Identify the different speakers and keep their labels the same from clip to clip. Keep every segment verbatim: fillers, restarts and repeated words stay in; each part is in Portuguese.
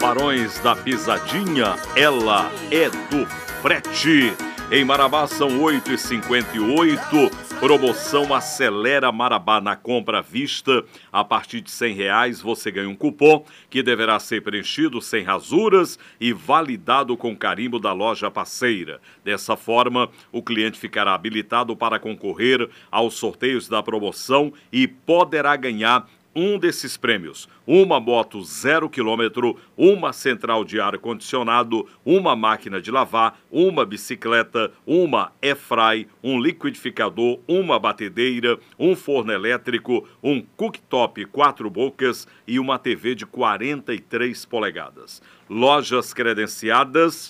Speaker 1: Barões da Pisadinha, ela é do frete. Em Marabá são oito e cinquenta e oito. Promoção Acelera Marabá. Na compra à vista, a partir de cem reais, você ganha um cupom que deverá ser preenchido sem rasuras e validado com carimbo da loja parceira. Dessa forma, o cliente ficará habilitado para concorrer aos sorteios da promoção e poderá ganhar um desses prêmios: uma moto zero quilômetro, uma central de ar-condicionado, uma máquina de lavar, uma bicicleta, uma airfry, um liquidificador, uma batedeira, um forno elétrico, um cooktop quatro bocas e uma T V de quarenta e três polegadas. Lojas credenciadas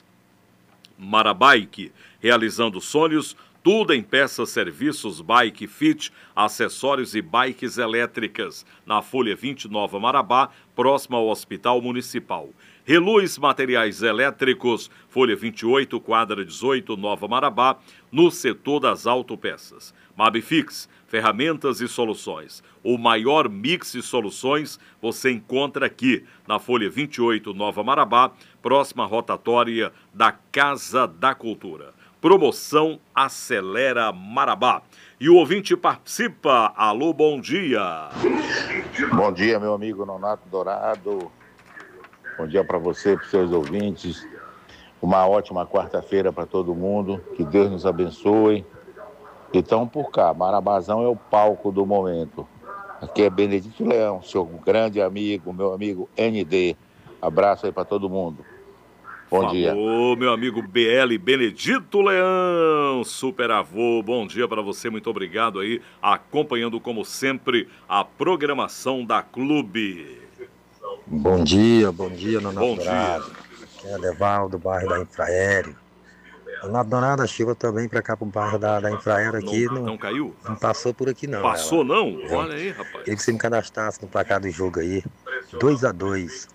Speaker 1: Marabike, realizando sonhos. Tudo em peças, serviços, bike fit, acessórios e bikes elétricas. Na Folha vinte, Nova Marabá, próxima ao Hospital Municipal. Reluz Materiais Elétricos, Folha vinte e oito, quadra dezoito, Nova Marabá, no setor das autopeças. Mabifix, ferramentas e soluções. O maior mix de soluções você encontra aqui, na Folha vinte e oito, Nova Marabá, próxima rotatória da Casa da Cultura. Promoção Acelera Marabá. E o ouvinte participa. Alô, bom dia.
Speaker 2: Bom dia, meu amigo Nonato Dourado. Bom dia para você, para os seus ouvintes. Uma ótima quarta-feira para todo mundo. Que Deus nos abençoe. Então, por cá, Marabazão é o palco do momento. Aqui é Benedito Leão, seu grande amigo, meu amigo N D. Abraço aí para todo mundo. Bom
Speaker 1: Falou,
Speaker 2: dia.
Speaker 1: meu amigo B L Benedito Leão, super avô, bom dia para você, muito obrigado aí, acompanhando como sempre a programação da Clube.
Speaker 3: Bom dia, bom dia, Nonato
Speaker 1: Bom
Speaker 3: Dourado.
Speaker 1: dia.
Speaker 3: Aqui é Adeval, do bairro da Infraero. Nonato Dourado, a chuva também para cá pro bairro da, da Infraero aqui.
Speaker 1: Não,
Speaker 3: Não,
Speaker 1: não caiu?
Speaker 3: Não passou por aqui não.
Speaker 1: Passou
Speaker 3: ela.
Speaker 1: não?
Speaker 3: É.
Speaker 1: Olha aí, rapaz.
Speaker 3: Queria que você me cadastrasse no placar do jogo aí. dois a dois.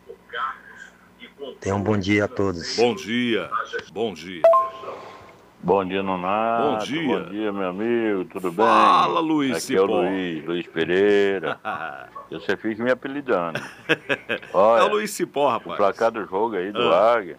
Speaker 3: Tenham um bom dia a todos.
Speaker 1: Bom dia, bom dia.
Speaker 4: Bom dia, Nonato.
Speaker 1: Bom dia.
Speaker 4: Bom dia, meu amigo, tudo bem?
Speaker 1: Fala, Luiz
Speaker 4: Aqui é o
Speaker 1: Cipó.
Speaker 4: Luiz, Luiz Pereira. Você fica me apelidando.
Speaker 1: É
Speaker 4: Olha,
Speaker 1: o Luiz Cipó,
Speaker 4: o
Speaker 1: rapaz.
Speaker 4: placar do jogo aí do
Speaker 1: Ah.
Speaker 4: Águia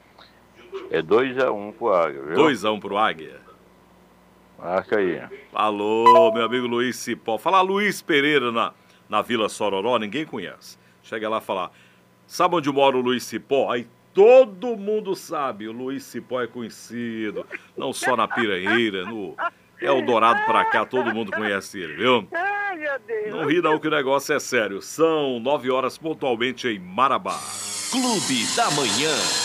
Speaker 4: é dois a um pro Águia, viu?
Speaker 1: dois a um pro Águia.
Speaker 4: Marca aí.
Speaker 1: Alô, meu amigo Luiz Cipó. Fala Luiz Pereira na, na Vila Sororó, ninguém conhece. Chega lá e fala, sabe onde mora o Luiz Cipó? Aí todo mundo sabe, o Luiz Cipó é conhecido, não só na Piranheira, no Eldorado pra cá, todo mundo conhece ele, viu?
Speaker 5: Ai, meu Deus.
Speaker 1: Não ri não que o negócio é sério. São nove horas pontualmente em Marabá.
Speaker 6: Clube da Manhã.